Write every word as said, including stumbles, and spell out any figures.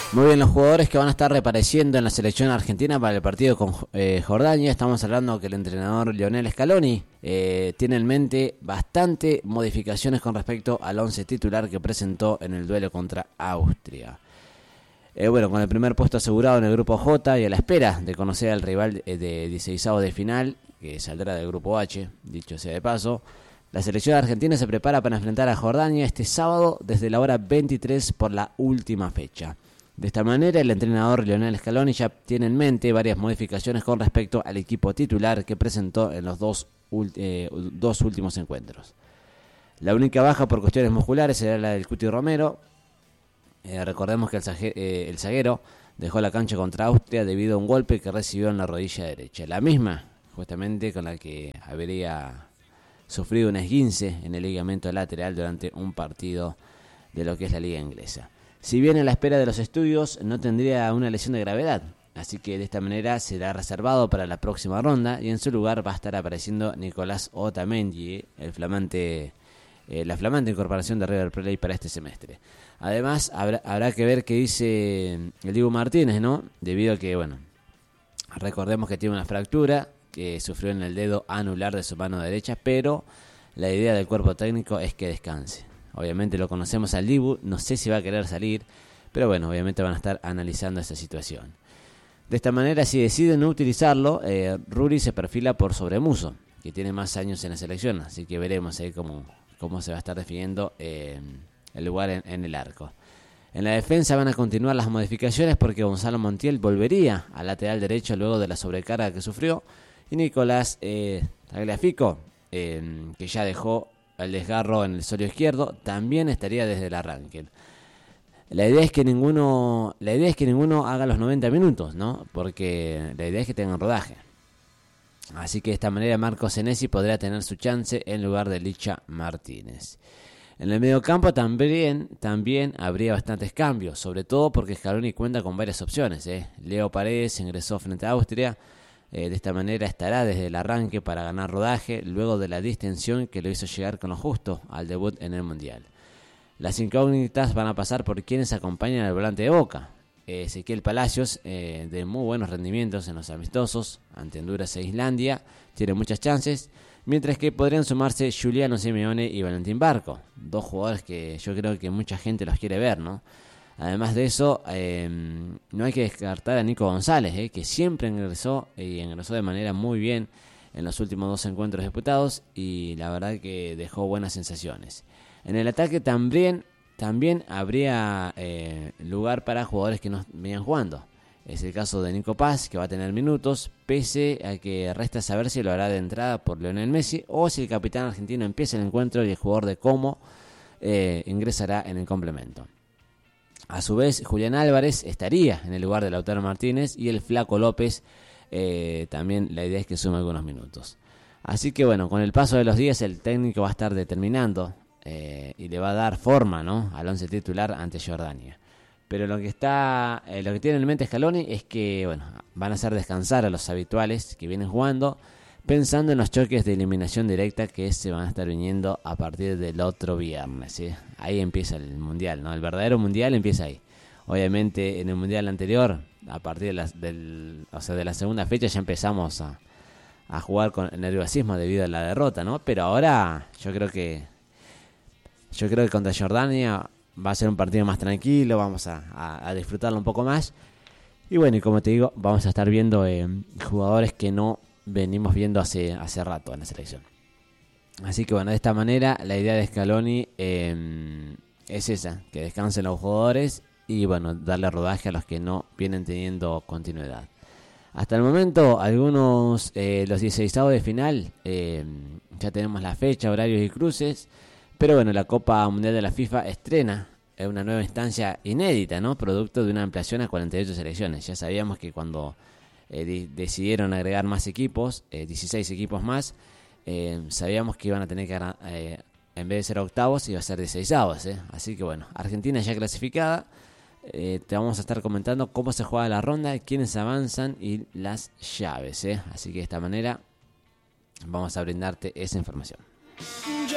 Muy bien, los jugadores que van a estar reapareciendo en la selección argentina para el partido con eh, Jordania. Estamos hablando que el entrenador Lionel Scaloni eh, tiene en mente bastante modificaciones con respecto al once titular que presentó en el duelo contra Austria. Eh, bueno, con el primer puesto asegurado en el grupo J y a la espera de conocer al rival eh, de dieciseisavos de final, que saldrá del grupo H, dicho sea de paso, la selección argentina se prepara para enfrentar a Jordania este sábado desde la hora veintitrés por la última fecha. De esta manera, el entrenador Lionel Scaloni ya tiene en mente varias modificaciones con respecto al equipo titular que presentó en los dos, eh, dos últimos encuentros. La única baja por cuestiones musculares será la del Cuti Romero. Eh, recordemos que el, zague, eh, el zaguero dejó la cancha contra Austria debido a un golpe que recibió en la rodilla derecha. La misma, justamente, con la que habría sufrido un esguince en el ligamento lateral durante un partido de lo que es la liga inglesa. Si bien a la espera de los estudios no tendría una lesión de gravedad, así que de esta manera será reservado para la próxima ronda y en su lugar va a estar apareciendo Nicolás Otamendi, el flamante, eh, la flamante incorporación de River Plate para este semestre. Además habrá, habrá que ver qué dice el Dibu Martínez, ¿no? Debido a que, bueno, recordemos que tiene una fractura que sufrió en el dedo anular de su mano derecha, pero la idea del cuerpo técnico es que descanse. Obviamente lo conocemos al Dibu, no sé si va a querer salir, pero bueno, obviamente van a estar analizando esta situación. De esta manera, si deciden no utilizarlo, eh, Ruri se perfila por sobre Musso, que tiene más años en la selección, así que veremos ahí cómo, cómo se va a estar definiendo eh, el lugar en, en el arco. En la defensa van a continuar las modificaciones porque Gonzalo Montiel volvería al lateral derecho luego de la sobrecarga que sufrió, y Nicolás eh, Tagliafico, eh, que ya dejó el desgarro en el solio izquierdo, también estaría desde el arranque. La idea es que ninguno, la idea es que ninguno haga los noventa minutos, ¿no? Porque la idea es que tengan rodaje. Así que de esta manera Marco Senesi podrá tener su chance en lugar de Licha Martínez. En el mediocampo también, también habría bastantes cambios, sobre todo porque Scaloni cuenta con varias opciones, ¿eh? Leo Paredes ingresó frente a Austria. Eh, de esta manera estará desde el arranque para ganar rodaje luego de la distensión que lo hizo llegar con lo justo al debut en el Mundial. Las incógnitas van a pasar por quienes acompañan al volante de Boca. Eh, Ezequiel Palacios, eh, de muy buenos rendimientos en los amistosos ante Honduras e Islandia, tiene muchas chances, mientras que podrían sumarse Giuliano Simeone y Valentín Barco, dos jugadores que yo creo que mucha gente los quiere ver, ¿no? Además de eso, eh, no hay que descartar a Nico González, eh, que siempre ingresó y ingresó de manera muy bien en los últimos dos encuentros disputados y la verdad que dejó buenas sensaciones. En el ataque también, también habría eh, lugar para jugadores que no venían jugando. Es el caso de Nico Paz, que va a tener minutos, pese a que resta saber si lo hará de entrada por Lionel Messi o si el capitán argentino empieza el encuentro y el jugador de Como eh, ingresará en el complemento. A su vez, Julián Álvarez estaría en el lugar de Lautaro Martínez y el Flaco López eh, también la idea es que sume algunos minutos. Así que bueno, con el paso de los días el técnico va a estar determinando eh, y le va a dar forma, ¿no?, al once titular ante Jordania. Pero lo que está, eh, lo que tiene en mente Scaloni es que bueno, van a hacer descansar a los habituales que vienen jugando, pensando en los choques de eliminación directa que se van a estar viniendo a partir del otro viernes, ¿sí? Ahí empieza el mundial, ¿no? El verdadero mundial empieza ahí. Obviamente en el mundial anterior, a partir de la, del, o sea, de la segunda fecha ya empezamos a, a jugar con nerviosismo debido a la derrota, ¿no? Pero ahora yo creo que yo creo que contra Jordania va a ser un partido más tranquilo, vamos a, a, a disfrutarlo un poco más. Y bueno, y como te digo, vamos a estar viendo eh, jugadores que no venimos viendo hace, hace rato en la selección. Así que bueno, de esta manera la idea de Scaloni eh, es esa, que descansen los jugadores y bueno, darle rodaje a los que no vienen teniendo continuidad. Hasta el momento, algunos, eh, los dieciseisavos de final, eh, ya tenemos la fecha, horarios y cruces, pero bueno, la Copa Mundial de la FIFA estrena una nueva instancia inédita, ¿no? Producto de una ampliación a cuarenta y ocho selecciones. Ya sabíamos que cuando eh, de- decidieron agregar más equipos, eh, dieciséis equipos más, eh, sabíamos que iban a tener que, eh, en vez de ser octavos, iba a ser dieciseisavos, ¿eh? Así que bueno, Argentina ya clasificada. Eh, te vamos a estar comentando cómo se juega la ronda, quiénes avanzan y las llaves, ¿eh? Así que de esta manera vamos a brindarte esa información.